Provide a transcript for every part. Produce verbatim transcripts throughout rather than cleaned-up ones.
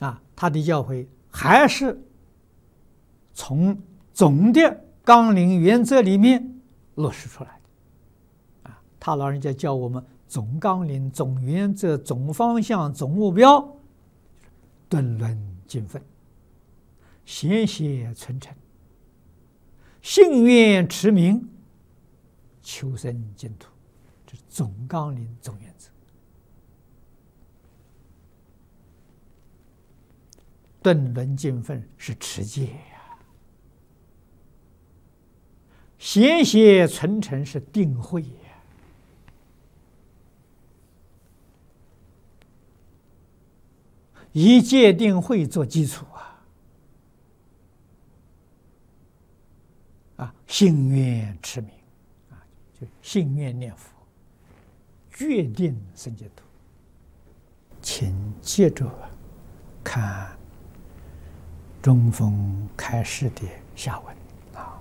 啊，他的教诲还是从总的纲领原则里面落实出来的。啊，他老人家教我们总纲领、总原则、总方向、总目标，顿论尽分，贤邪存诚，信愿持名，求生净土，这是总纲领、总原则。顿论尽分是持戒呀，贤邪存诚是定慧呀。以戒定慧做基础啊，啊，信愿持名，啊，就信愿念佛，决定生净土。请接着看中峰开示的下文啊，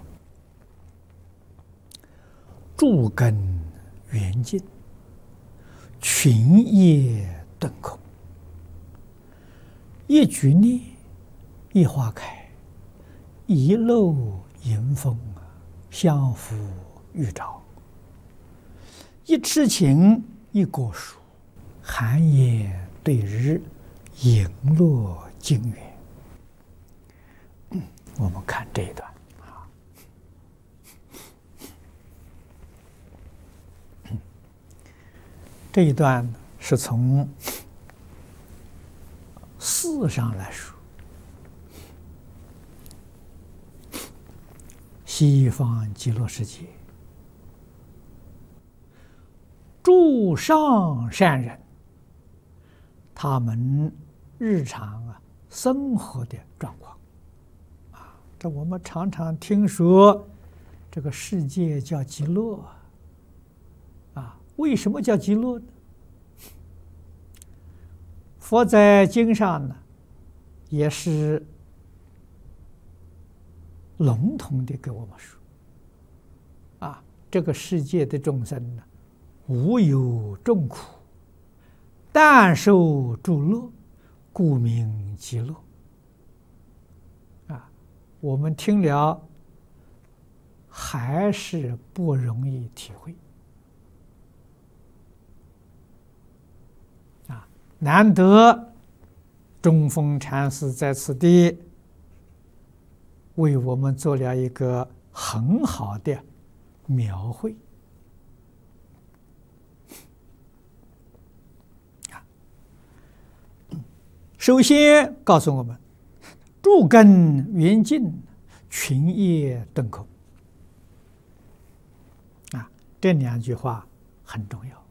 诸根圆净，群业顿空。一举念，一花开，一漏迎风，相扶玉照。一痴情，一果熟，寒夜对日，影落经远。嗯，我们看这一段啊，这一段是从事上来说，西方极乐世界诸上善人，他们日常啊生活的状况啊，这我们常常听说这个世界叫极乐啊，为什么叫极乐呢？佛在经上呢，也是笼统的给我们说，啊，这个世界的众生呢，无有众苦，但受诸乐，故名极乐。啊，我们听了还是不容易体会。难得中峰禅师在此地为我们做了一个很好的描绘。首先告诉我们，诸根圆净，群业顿空。啊，这两句话很重要。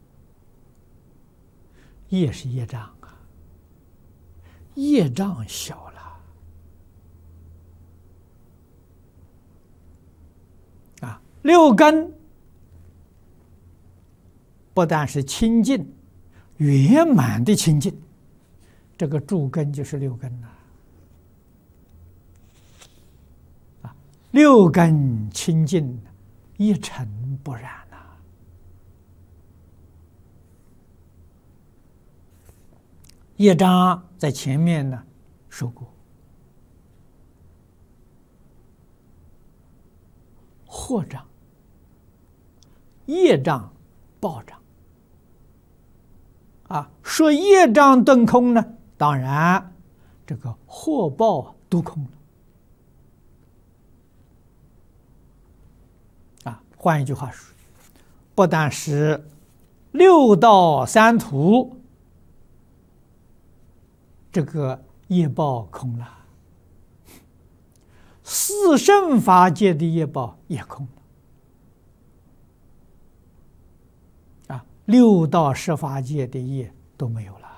业是业障啊，业障小了啊，六根不但是清净圆满的清净，这个诸根就是六根呐，啊，六根清净，一尘不染。业障在前面呢说过，祸障、业障、报障。啊，说业障顿空呢，当然这个祸报都空了。啊，换一句话说，不但是六道三途这个业报空了，四圣法界的业报也空了，啊，六道十法界的业都没有了。